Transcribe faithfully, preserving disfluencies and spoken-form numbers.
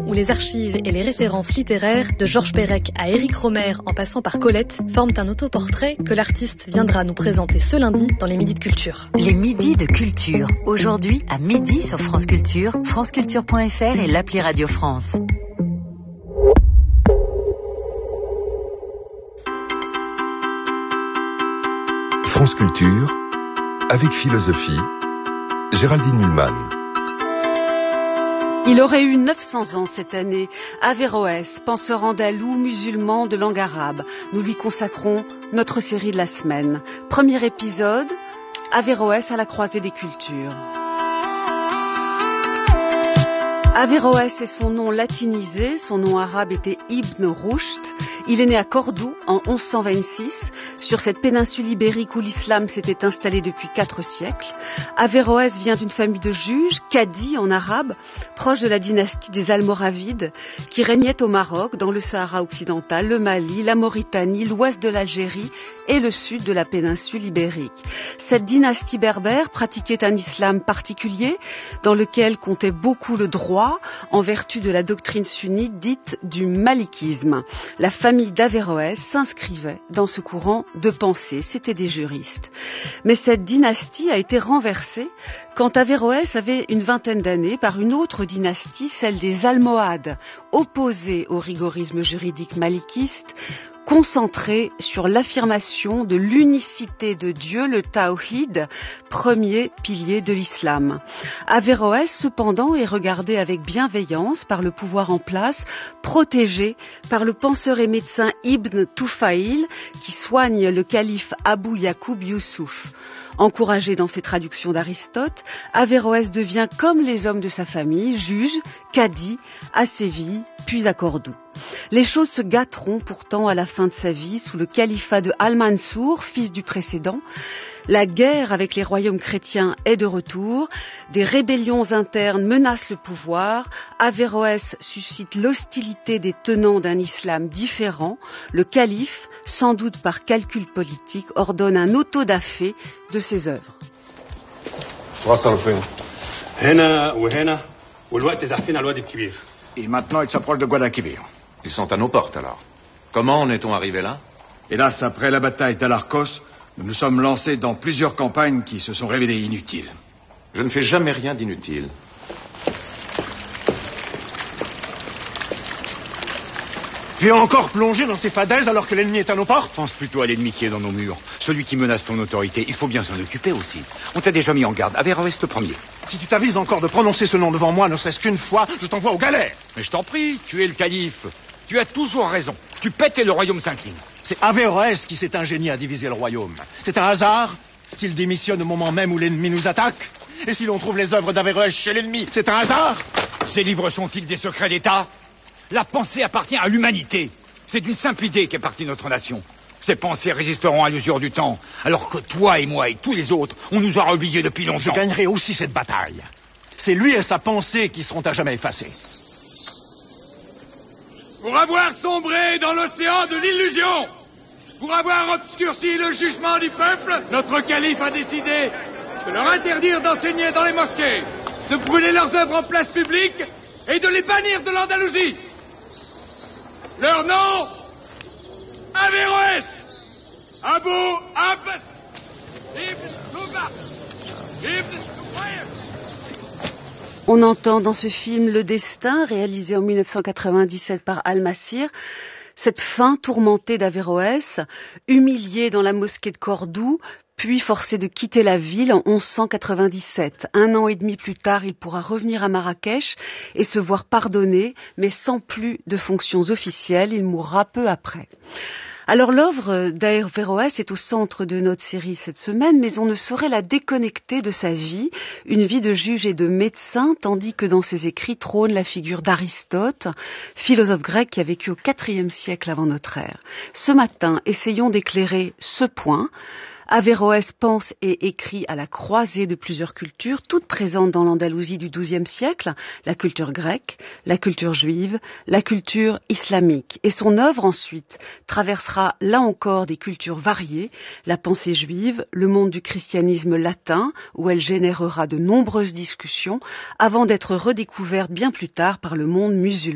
où les archives et les références littéraires, de Georges Perec à Éric Rohmer en passant par Colette, forment un autoportrait que l'artiste viendra nous présenter ce lundi dans les Midis de Culture. Les Midis de Culture, aujourd'hui à midi sur France Culture, franceculture point f r et l'appli Radio France. France Culture, avec philosophie, Géraldine Mühlmann. Il aurait eu neuf cents ans cette année. Averroès, penseur andalou musulman de langue arabe. Nous lui consacrons notre série de la semaine. Premier épisode, Averroès à la croisée des cultures. Averroès est son nom latinisé, son nom arabe était Ibn Rushd. Il est né à Cordoue en onze cent vingt-six, sur cette péninsule ibérique où l'islam s'était installé depuis quatre siècles. Averroès vient d'une famille de juges, cadis en arabe, proche de la dynastie des Almoravides, qui régnait au Maroc, dans le Sahara occidental, le Mali, la Mauritanie, l'ouest de l'Algérie et le sud de la péninsule ibérique. Cette dynastie berbère pratiquait un islam particulier, dans lequel comptait beaucoup le droit, en vertu de la doctrine sunnite dite du malikisme. La famille d'Averroès s'inscrivait dans ce courant de pensée, c'étaient des juristes. Mais cette dynastie a été renversée quand Averroès avait une vingtaine d'années par une autre dynastie, celle des Almohades, opposée au rigorisme juridique malikiste, concentré sur l'affirmation de l'unicité de Dieu, le Tawhid, premier pilier de l'islam. Averroès, cependant, est regardé avec bienveillance par le pouvoir en place, protégé par le penseur et médecin Ibn Tufail, qui soigne le calife Abu Yacoub Youssouf. Encouragé dans ses traductions d'Aristote, Averroès devient, comme les hommes de sa famille, juge, cadi, à Séville, puis à Cordoue. Les choses se gâteront pourtant à la fin de sa vie sous le califat de Al-Mansour, fils du précédent. La guerre avec les royaumes chrétiens est de retour, des rébellions internes menacent le pouvoir, Averroès suscite l'hostilité des tenants d'un islam différent, le calife, sans doute par calcul politique, ordonne un autodafé de ses œuvres. Et maintenant, ils s'approchent de Guadalquivir. Ils sont à nos portes, alors. Comment en est-on arrivé là? Hélas, après la bataille d'Alarcos, nous nous sommes lancés dans plusieurs campagnes qui se sont révélées inutiles. Je ne fais jamais rien d'inutile. Tu es encore plongé dans ces fadaises alors que l'ennemi est à nos portes? Pense plutôt à l'ennemi qui est dans nos murs. Celui qui menace ton autorité. Il faut bien s'en occuper aussi. On t'a déjà mis en garde. Averroès le premier. Si tu t'avises encore de prononcer ce nom devant moi, ne serait-ce qu'une fois, je t'envoie aux galères. Mais je t'en prie, tu es le calife. Tu as toujours raison. Tu pètes et le royaume s'incline. C'est Averroès qui s'est ingénié à diviser le royaume. C'est un hasard qu'il démissionne au moment même où l'ennemi nous attaque? Et si l'on trouve les œuvres d'Averroès chez l'ennemi, c'est un hasard? Ces livres sont-ils des secrets d'État? La pensée appartient à l'humanité. C'est d'une simple idée qu'est partie notre nation. Ces pensées résisteront à l'usure du temps, alors que toi et moi et tous les autres, on nous aura oubliés depuis longtemps. Je gagnerai aussi cette bataille. C'est lui et sa pensée qui seront à jamais effacés. Pour avoir sombré dans l'océan de l'illusion, pour avoir obscurci le jugement du peuple, notre calife a décidé de leur interdire d'enseigner dans les mosquées, de brûler leurs œuvres en place publique et de les bannir de l'Andalousie. Leur nom, Averroès, Abu Abbas, Ibn Luba, Ibn Tufail. On entend dans ce film Le Destin, réalisé en mille neuf cent quatre-vingt-dix-sept par Al-Masir, cette fin tourmentée d'Averroès, humilié dans la mosquée de Cordoue, puis forcé de quitter la ville en onze cent quatre-vingt-dix-sept. Un an et demi plus tard, il pourra revenir à Marrakech et se voir pardonné, mais sans plus de fonctions officielles. Il mourra peu après. Alors l'œuvre d'Averroès est au centre de notre série cette semaine, mais on ne saurait la déconnecter de sa vie, une vie de juge et de médecin, tandis que dans ses écrits trône la figure d'Aristote, philosophe grec qui a vécu au quatrième siècle avant notre ère. Ce matin, essayons d'éclairer ce point. Averroès pense et écrit à la croisée de plusieurs cultures, toutes présentes dans l'Andalousie du douzième siècle, la culture grecque, la culture juive, la culture islamique. Et son œuvre ensuite traversera là encore des cultures variées, la pensée juive, le monde du christianisme latin, où elle générera de nombreuses discussions, avant d'être redécouverte bien plus tard par le monde musulman.